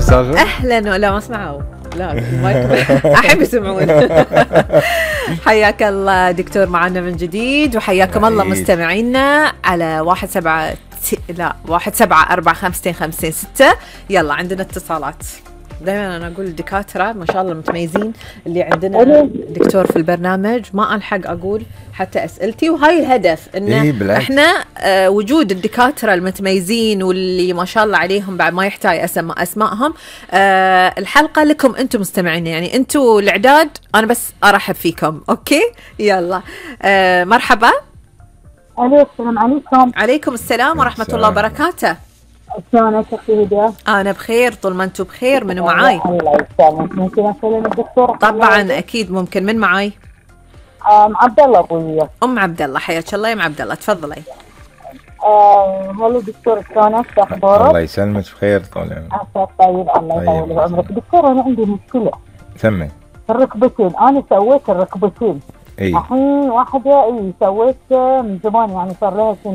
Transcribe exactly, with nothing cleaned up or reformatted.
السالفه؟ اهلا. لا ما سمعوا، لا ما احب يسمعون. حياك الله دكتور معنا من جديد، وحياكم الله مستمعينا على واحد سبعة لا واحد سبعة أربعة خمسة خمسة ستة. يلا عندنا اتصالات. دائما أنا أقول الدكاترة ما شاء الله متميزين اللي عندنا دكتور في البرنامج، ما ألحق أقول حتى أسئلتي، وهاي الهدف إن إيه إحنا آه وجود الدكاترة المتميزين واللي ما شاء الله عليهم بعد ما يحتاج أسماء أسمائهم. آه الحلقة لكم أنتم مستمعين، يعني أنتم الإعداد، أنا بس أرحب فيكم. أوكي يلا. آه مرحبا. السلام عليكم. عليكم السلام ورحمة الله وبركاته. شلونك اختي هدى؟ انا بخير طول ما انتم بخير. منو معاي؟ الله يسلمك. ممكن اكلم الدكتور؟ طبعا اكيد ممكن. من معاي؟ ام عبد الله ابويا. ام عبد الله، حياك الله يا ام عبد الله، تفضلي. آه هلا دكتور، شلونك؟ شو اخبارك؟ الله يسلمك بخير. طول عساك طيب، الله يطول بعمرك. دكتور انا عندي مشكله. سمي. الركبتين، انا سويت الركبتين اي الحين واحده، اي سويت من زمان يعني صار لها سنة.